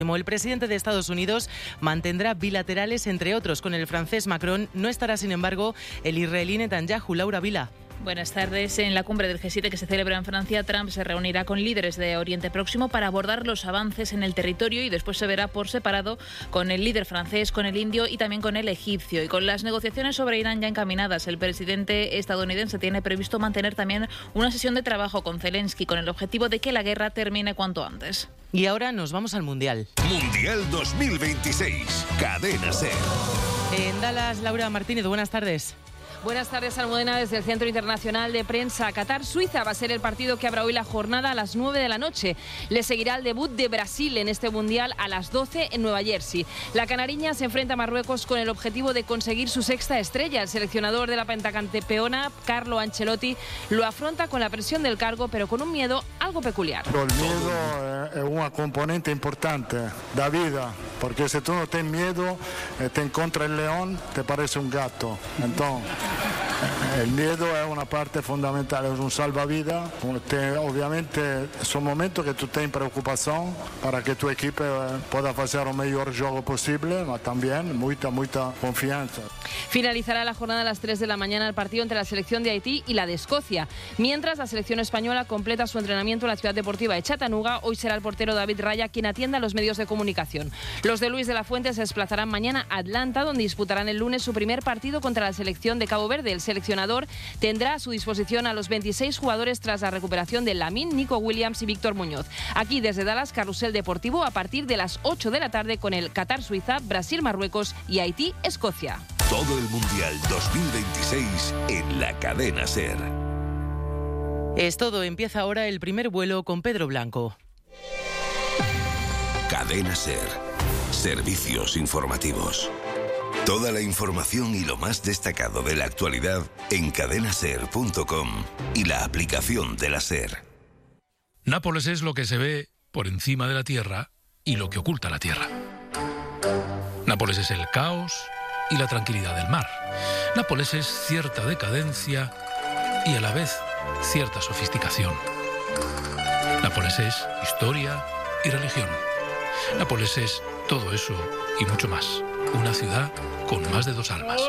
El presidente de Estados Unidos mantendrá bilaterales, entre otros, con el francés Macron. No estará, sin embargo, el israelí Netanyahu. Laura Vila. Buenas tardes. En la cumbre del G7 que se celebra en Francia, Trump se reunirá con líderes de Oriente Próximo para abordar los avances en el territorio y después se verá por separado con el líder francés, con el indio y también con el egipcio. Y con las negociaciones sobre Irán ya encaminadas, el presidente estadounidense tiene previsto mantener también una sesión de trabajo con Zelensky con el objetivo de que la guerra termine cuanto antes. Y ahora nos vamos al Mundial. Mundial 2026, Cadena SER. En Dallas, Laura Martínez, buenas tardes. Buenas tardes, Almudena, desde el Centro Internacional de Prensa. Qatar-Suiza va a ser el partido que abra hoy la jornada a las 9 de la noche. Le seguirá el debut de Brasil en este Mundial a las 12 en Nueva Jersey. La canariña se enfrenta a Marruecos con el objetivo de conseguir su sexta estrella. El seleccionador de la pentacampeona, Carlo Ancelotti, lo afronta con la presión del cargo, pero con un miedo algo peculiar. El miedo es una componente importante de la vida, porque si tú no tienes miedo, te encuentra el león, te parece un gato. Entonces, el miedo es una parte fundamental, es un salvavidas. Obviamente son momentos que tú tienes preocupación para que tu equipo pueda hacer el mejor juego posible, pero también mucha confianza. Finalizará la jornada a las 3 de la mañana el partido entre la selección de Haití y la de Escocia. Mientras, la selección española completa su entrenamiento en la ciudad deportiva de Chattanooga. Hoy será el portero David Raya quien atienda a los medios de comunicación. Los de Luis de la Fuente se desplazarán mañana a Atlanta, donde disputarán el lunes su primer partido contra la selección de Cabo Verde. El seleccionador tendrá a su disposición a los 26 jugadores tras la recuperación de Lamine, Nico Williams y Víctor Muñoz. Aquí desde Dallas, Carrusel Deportivo a partir de las 8 de la tarde con el Qatar-Suiza, Brasil-Marruecos y Haití-Escocia. Todo el Mundial 2026 en la Cadena SER. Es todo. Empieza ahora el primer vuelo con Pedro Blanco. Cadena SER. Servicios informativos. Toda la información y lo más destacado de la actualidad en cadenaser.com y la aplicación de la SER. Nápoles es lo que se ve por encima de la tierra y lo que oculta la tierra. Nápoles es el caos y la tranquilidad del mar. Nápoles es cierta decadencia y a la vez cierta sofisticación. Nápoles es historia y religión. Nápoles es todo eso y mucho más. Una ciudad con más de 2 almas.